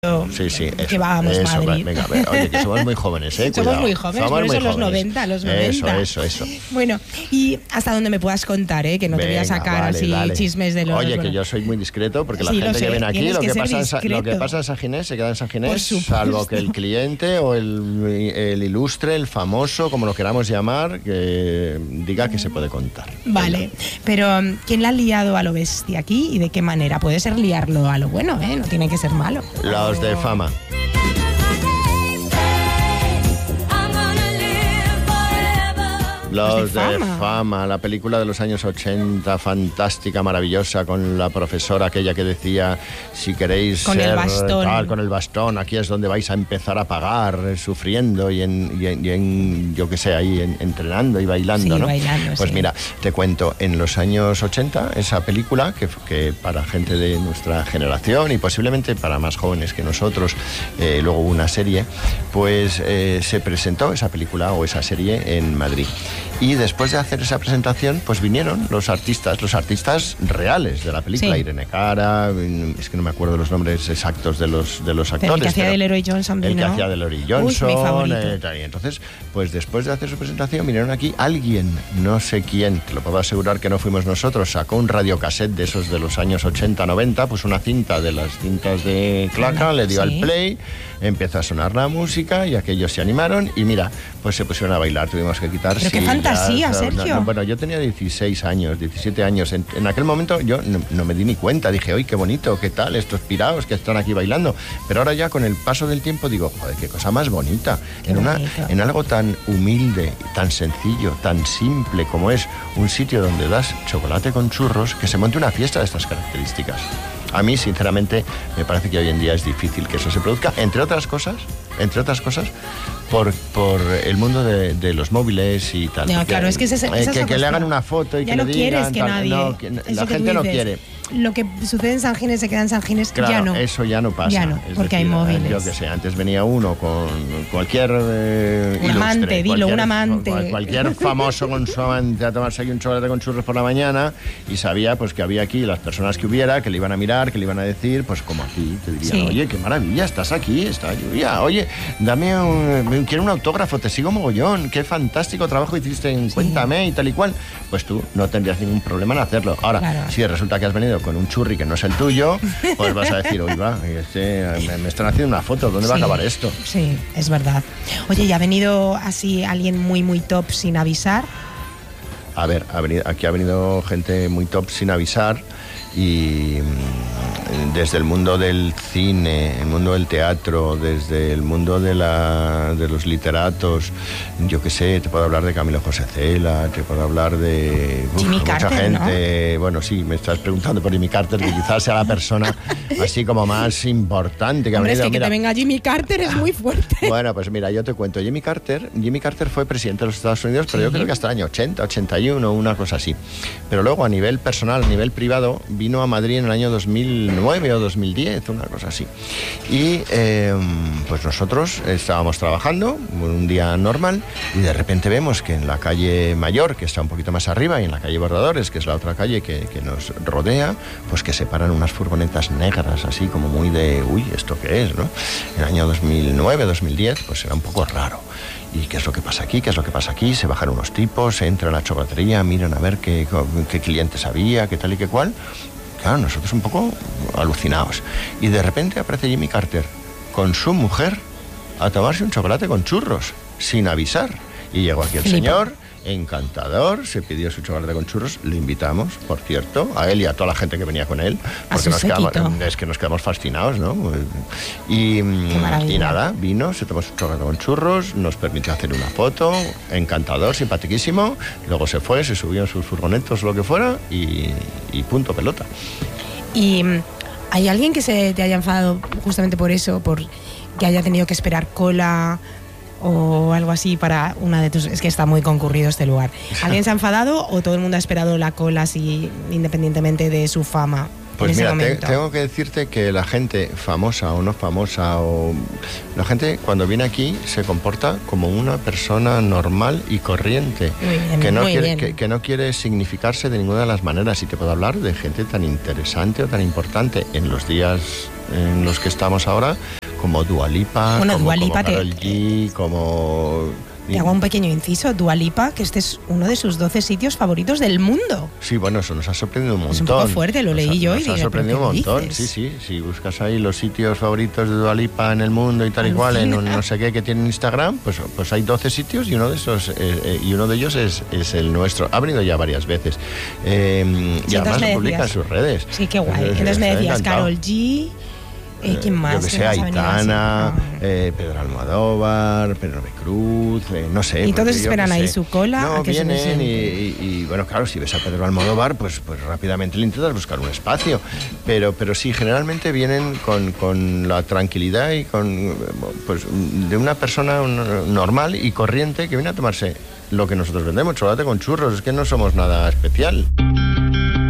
Sí, que vamos, eso, Madrid. Venga, oye, que somos muy jóvenes, Somos cuidado. muy jóvenes, por eso los 90. Eso. Bueno, y hasta donde me puedas contar, que no te voy a sacar vale, así dale. Chismes de los... Oye, que yo soy muy discreto, porque la gente que viene aquí, lo que pasa en San Ginés se queda en San Ginés, salvo que el cliente o el ilustre, el famoso, como lo queramos llamar, que diga que se puede contar. Vale, venga. Pero ¿quién la ha liado a lo bestia aquí y de qué manera? Puede ser liarlo a lo bueno, no tiene que ser malo. Los de fama. Los de fama, la película de los años 80, fantástica, maravillosa, con la profesora aquella que decía, si queréis con ser el bastón. Tal, con el bastón, aquí es donde vais a empezar a pagar, sufriendo y en yo qué sé, ahí entrenando y bailando, sí, ¿no? Bailando, pues sí. Mira, te cuento, en los años 80, esa película, que para gente de nuestra generación y posiblemente para más jóvenes que nosotros, luego hubo una serie, pues se presentó esa película o esa serie en Madrid. Y después de hacer esa presentación, pues vinieron los artistas reales de la película, sí. Irene Cara, es que no me acuerdo los nombres exactos de los actores. Pero el que hacía de Leroy Johnson, el que hacía de Leroy Johnson. Uy, mi favorito. Y entonces, pues después de hacer su presentación, vinieron aquí alguien, no sé quién, te lo puedo asegurar que no fuimos nosotros, sacó un radiocassette de esos de los años 80-90, pues una cinta de las cintas de Claca, le dio al play, empezó a sonar la música y aquellos se animaron y mira, pues se pusieron a bailar, tuvimos que quitar. Pero qué fantasía, Sergio. Bueno, yo tenía 16 años, 17 años. En aquel momento yo no me di ni cuenta. Dije, ¡ay, qué bonito! ¿Qué tal? Estos piraos que están aquí bailando. Pero ahora ya con el paso del tiempo digo, joder, qué cosa más bonita. En algo tan humilde, tan sencillo, tan simple como es un sitio donde das chocolate con churros, que se monte una fiesta de estas características. A mí, sinceramente, me parece que hoy en día es difícil que eso se produzca, entre otras cosas, por el mundo de los móviles y tal. No, claro, es que que le hagan una foto y ya que no le digan... quieres que nadie... No, la gente no quiere. Lo que sucede en San Ginés se queda en San Ginés, claro, ya no. Eso ya no pasa. Ya no, porque hay móviles. Yo que sé, antes venía uno con cualquier un amante, dilo, un amante. Cualquier famoso con su amante a tomarse aquí un chocolate con churros por la mañana y sabía pues que había aquí las personas que hubiera, que le iban a mirar, que le iban a decir, pues como aquí, te dirían, sí. Oye, qué maravilla, estás aquí, está lluvia, oye, quiero un autógrafo, te sigo mogollón, qué fantástico trabajo hiciste en Cuéntame y tal y cual. Pues tú no tendrías ningún problema en hacerlo. Ahora, claro. Si resulta que has venido con un churri que no es el tuyo, pues vas a decir, uy, va, me están haciendo una foto, ¿dónde va a acabar esto? Sí, es verdad. Oye, ¿y ha venido así alguien muy, muy top sin avisar? A ver, aquí ha venido gente muy top sin avisar y desde el mundo del cine, el mundo del teatro, desde el mundo de los literatos, yo qué sé, te puedo hablar de Camilo José Cela, te puedo hablar de mucha gente, ¿no? Bueno, sí, me estás preguntando por Jimmy Carter, que quizás sea la persona así como más importante que ha venido. Es que te venga Jimmy Carter es muy fuerte. Bueno, pues mira, yo te cuento, Jimmy Carter fue presidente de los Estados Unidos, pero yo creo que hasta el año 80, 81, una cosa así. Pero luego a nivel personal, a nivel privado, vino a Madrid en el año 2009 o 2010, una cosa así. Y pues nosotros estábamos trabajando un día normal y de repente vemos que en la calle Mayor, que está un poquito más arriba, y en la calle Bordadores, que es la otra calle que nos rodea, pues que se paran unas furgonetas negras, así como muy de, uy, ¿esto qué es, no? En el año 2009, 2010, pues era un poco raro. ¿Y qué es lo que pasa aquí? ¿Qué es lo que pasa aquí? Se bajan unos tipos, entran a la chocolatería, miran a ver qué clientes había, qué tal y qué cual. Claro, nosotros un poco alucinados. Y de repente aparece Jimmy Carter con su mujer a tomarse un chocolate con churros, sin avisar. Y llegó aquí el señor, encantador, se pidió su chocolate con churros, le invitamos, por cierto, a él y a toda la gente que venía con él, porque nos quedamos fascinados, ¿no? Y nada, vino, se tomó su chocolate con churros, nos permitió hacer una foto, encantador, simpaticísimo, luego se fue, se subió en sus furgonetos o lo que fuera y punto pelota. ¿Y hay alguien que se te haya enfadado justamente por eso, por que haya tenido que esperar cola o algo así para una de tus... Es que está muy concurrido este lugar. ¿Alguien se ha enfadado o todo el mundo ha esperado la cola así independientemente de su fama? Pues en ese mira, momento. tengo que decirte que la gente famosa o no famosa, o la gente cuando viene aquí se comporta como una persona normal y corriente, Muy bien, que no muy quiere, bien. que no quiere significarse de ninguna de las maneras. Y te puedo hablar de gente tan interesante o tan importante en los días en los que estamos ahora, como Dua Lipa, Bueno, como Dua Lipa Karol G, como... Te hago un pequeño inciso. Dua Lipa, que este es uno de sus 12 sitios favoritos del mundo. Sí, bueno, eso nos ha sorprendido un montón. Es un poco fuerte, lo leí yo y Nos ha dije, sorprendido un ¿pero qué montón, dices? sí. Si buscas ahí los sitios favoritos de Dua Lipa en el mundo y tal y cual, en un no sé qué que tiene en Instagram, pues hay 12 sitios y uno de esos y uno de ellos es el nuestro. Ha venido ya varias veces. Y Sí, además entonces lo me publica en decías. sus redes. Sí, qué guay. Entonces, Entonces me está decías encantado. Karol G. ¿Quién más? Yo que sé, ¿Quién más ha venido así? Aitana, Ah. Pedro Almodóvar, Penélope Cruz, no sé. Y todos porque yo esperan qué ahí sé. su cola No, a que se vienen sienten. y bueno, claro, si ves a Pedro Almodóvar, pues rápidamente le intentas buscar un espacio. Pero sí, generalmente vienen con la tranquilidad y con pues de una persona normal y corriente que viene a tomarse lo que nosotros vendemos, chocolate con churros. Es que no somos nada especial.